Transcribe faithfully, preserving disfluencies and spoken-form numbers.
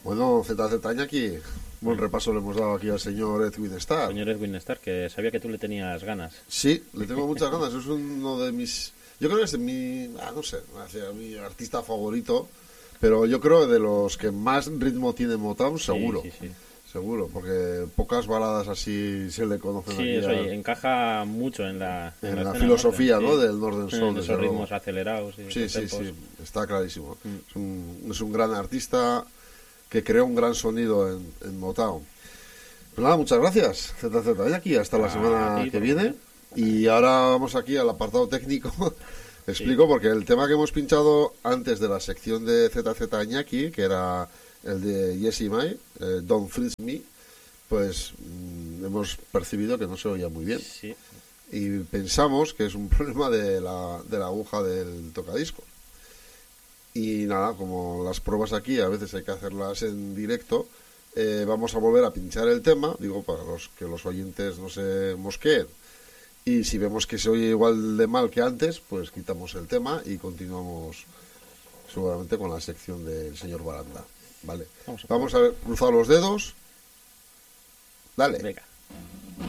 Bueno, Z Z Iñaki, buen repaso le hemos dado aquí al señor Edwin Starr. Señor Edwin Starr, que sabía que tú le tenías ganas. Sí, le tengo muchas ganas. Es uno de mis... Yo creo que es mi... Ah, no sé, mi artista favorito. Pero yo creo de los que más ritmo tiene Motown, seguro. Sí, sí, sí. Seguro, porque pocas baladas así se le conocen sí, aquí. Eso, a... encaja mucho en la, en en la, la filosofía, norte, ¿no? sí. Del Northern Soul. En esos ritmos luego. Acelerados. Y sí, sí, tempos. sí, está clarísimo. Mm. Es, un, es un gran artista que creó un gran sonido en, en Motown. Pues nada, muchas gracias, Z Z Iñaki, hasta la Ah, semana ti, que viene. Y ahora vamos aquí al apartado técnico. Explico, sí. Porque el tema que hemos pinchado antes de la sección de Z Z Iñaki, que era el de Jessie May, eh, Don't Freeze Me, pues mmm, hemos percibido que no se oía muy bien. Sí. Y pensamos que es un problema de la, de la aguja del tocadiscos. Y nada, como las pruebas aquí a veces hay que hacerlas en directo, eh, vamos a volver a pinchar el tema, digo, para los que los oyentes no se mosqueen. Y si vemos que se oye igual de mal que antes, pues quitamos el tema y continuamos seguramente con la sección del señor Baranda. Vale. Vamos a, vamos a ver, cruzar los dedos. Dale. Venga.